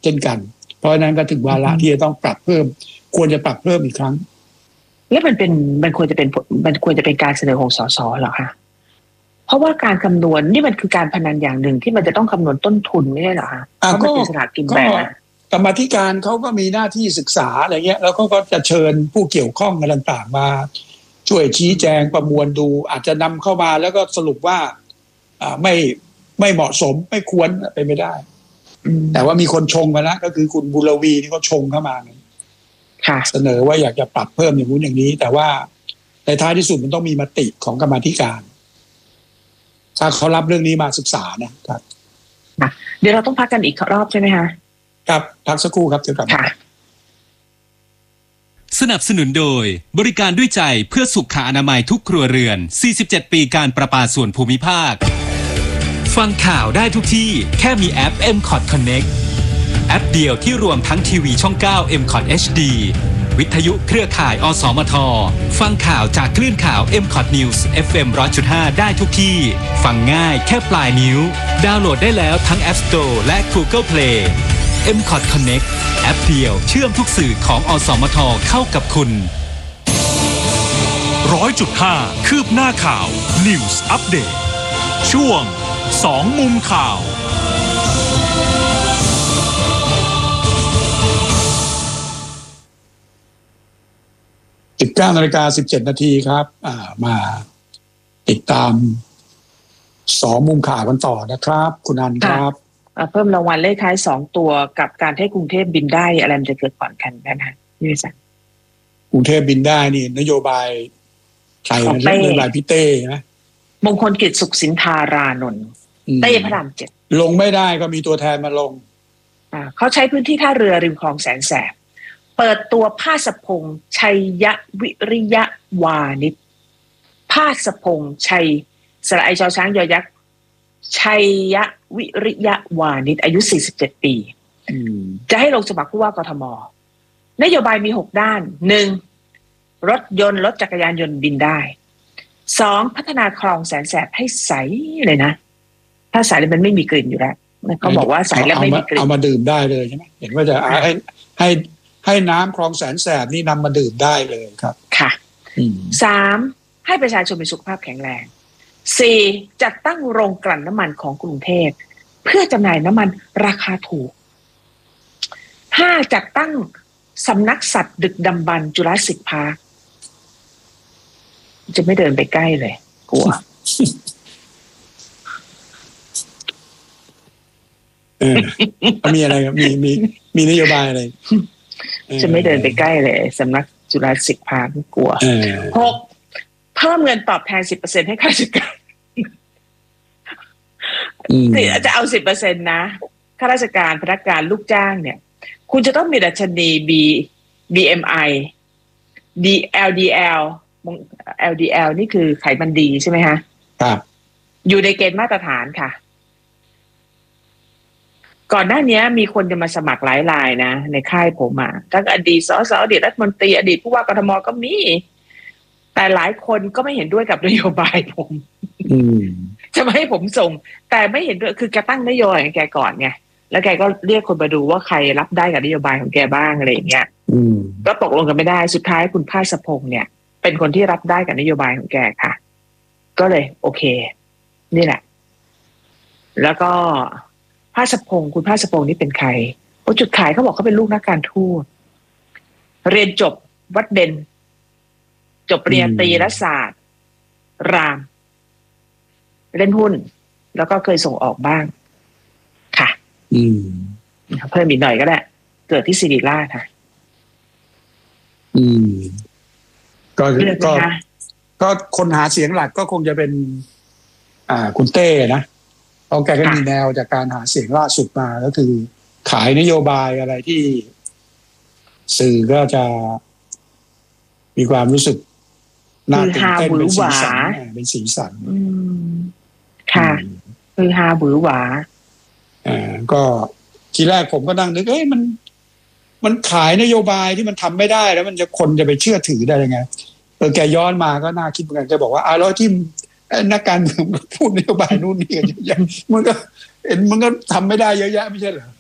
ช่นกันเพราะฉะนั้นก็ถึงวาระที่จะต้องปรับเพิ่มควรจะปรับเพิ่มอีกครั้งแล้วมันควรจะเป็นการเสนอของสสเหรอคะเพราะว่าการคำนวณนี่มันคือการพนันอย่างหนึ่งที่มันจะต้องคำนวณต้นทุนไม่ใช่เหรอคะเพราะมันเป็นสลากกินแบ่งกรรมาธิการเขาก็มีหน้าที่ศึกษาอะไรเงี้ยแล้วเขาก็จะเชิญผู้เกี่ยวข้องอะไรต่างๆมาช่วยชี้แจงประมวลดูอาจจะนำเข้ามาแล้วก็สรุปว่าไม่เหมาะสมไม่ควรเป็นไม่ได้แต่ว่ามีคนชงมาแล้วก็คือคุณบุรวีที่เขาชงเข้ามาเสนอว่าอยากจะปรับเพิ่มอย่างนู้นอย่างนี้แต่ว่าในท้ายที่สุดมันต้องมีมติของกรรมาธิการถ้าเขารับเรื่องนี้มาศึกษานะครับเดี๋ยวเราต้องพักกันอีกรอบใช่ไหมคะครับพักสักครู่ครับเดี๋ยวกลับมาสนับสนุนโดยบริการด้วยใจเพื่อสุขอนามัยทุกครัวเรือน47ปีการประปาส่วนภูมิภาคฟังข่าวได้ทุกที่แค่มีแอป MCOT Connect แอปเดียวที่รวมทั้งทีวีช่อง 9 MCOT HD วิทยุเครือข่ายอสมทฟังข่าวจากคลื่นข่าว MCOT News FM 100.5 ได้ทุกที่ฟังง่ายแค่ปลายนิ้วดาวน์โหลดได้แล้วทั้ง App Store และ Google Play MCOT Connect แอปเดียวเชื่อมทุกสื่อของอสมทเข้ากับคุณ 100.5 คืบหน้าข่าว News Update ช่วง2มุมข่าว 19:17 นาทีครับมาติดตาม2มุมข่าวกันต่อนะครับคุณอันครับเพิ่มรางวัลเลขท้าย2ตัวกับการให้กรุงเทพบินได้อะไรมันจะเกิดก่อนกันนะคะพี่วิสันกรุงเทพบินได้นี่นโยบายใครนโยบายพี่เต้นะมงคลกิจสุขสินธารานนท์เต้พระราม7 ลงไม่ได้ก็มีตัวแทนมาลงเขาใช้พื้นที่ท่าเรือริมคลองแสนแสบเปิดตัวภาสพงษ์ชัยยะวิริยะวานิชภาสพงษ์ชัยสระไอชอช้างยอยักษ์ชัยยะวิริยะวานิชอายุ47ปีจะให้ลงสมัครผู้ว่ากทมนโยบายมี6ด้าน 1. รถยนต์รถจักรยานยนต์บินได้ 2. พัฒนาคลองแสนแสบให้ใสเลยนะถ้าใสแล้วมันไม่มีกลิ่นอยู่แล้วเขาบอกว่าใสแล้วไม่มีกลิ่นเอามาดื่มได้เลยใช่ไหมเห็นว่าจะให้น้ำคลองแสนแสบนี่นำมาดื่มได้เลยครับค่ะ 3. ให้ประชาชนมีสุขภาพแข็งแรง 4. จัดตั้งโรงกลั่นน้ำมันของกรุงเทพเพื่อจำหน่ายน้ำมันราคาถูก 5. จัดตั้งสำนักสัตว์ดึกดำบรรพ์จุฬาสิกพาร์คจะไม่เดินไปใกล้เลยกลัวมีอะไรครับมีนโยบายอะไรจะไม่เดินไปใกล้เลยสำนักจุฬาสิกพาร์คกลัว 6. เพิ่มเงินตอบแทน 10% ให้ข้าราชการจะเอา 10% นะข้าราชการพนักงานลูกจ้างเนี่ยคุณจะต้องมีดัชนี BMI LDL นี่คือไขมันดีใช่ไหมคะครับอยู่ในเกณฑ์มาตรฐานค่ะก่อนหน้านี้มีคนจะมาสมัครหลายรายนะในค่ายผมทั้งอดีตสสอดีตรัฐมนตรีอดีตผู้ว่ากทมก็มีแต่หลายคนก็ไม่เห็นด้วยกับนโยบายผมจะไม่ให้ผมส่งแต่ไม่เห็นด้วยคือแกตั้งนโยบายของแกก่อนไงแล้วแกก็เรียกคนมาดูว่าใครรับได้กับนโยบายของแกบ้างอะไรอย่างเงี้ยก็ตกลงกันไม่ได้สุดท้ายคุณภาสพงษ์เนี่ยเป็นคนที่รับได้กับนโยบายของแกค่ะก็เลยโอเคนี่แหละแล้วก็ภาสพงษ์คุณภาสพงษ์นี่เป็นใครจุดขายเขาบอกเขาเป็นลูกนักการทูตเรียนจบวัดเบญจบปริญญาตรีรัฐศาสตร์รามเล่นหุ้นแล้วก็เคยส่งออกบ้างค่ะเพิ่มอีกหน่อยก็ได้เกิดที่ศิริราชค่ะก็คนหาเสียงหลักก็คงจะเป็นคุณเต้นะเพราะแกก็มีแนวจากการหาเสียงล่าสุดมาก็คือขายนโยบายอะไรที่สื่อก็จะมีความรู้สึกน่าตื่นเต้นเป็นสีสันค่ะคือฮาบือหวาก็ทีแรกผมก็นั่งนึกมันขายนโยบายที่มันทำไม่ได้แล้วมันจะคนจะไปเชื่อถือได้ยังไงแกย้อนมาก็น่าคิดเหมือนกันแกบอกว่าแล้วที่นักการเมืองพูดนโยบายนู่นนี่กันเยอะแยะมันก็ทำไม่ได้เยอะแยะไม่ใช่เหรอ